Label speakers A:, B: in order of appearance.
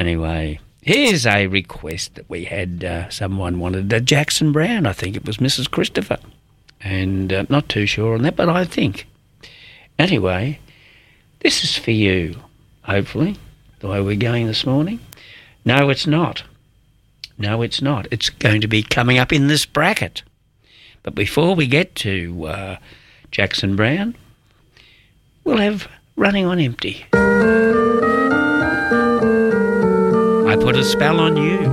A: Anyway, here's a request that we had. Someone wanted Jackson Browne. I think it was Mrs. Christopher. And not too sure on that, but I think. Anyway, this is for you, hopefully, the way we're going this morning. No, it's not. No, it's not. It's going to be coming up in this bracket. But before we get to Jackson Browne, we'll have Running on Empty. I put a spell on you.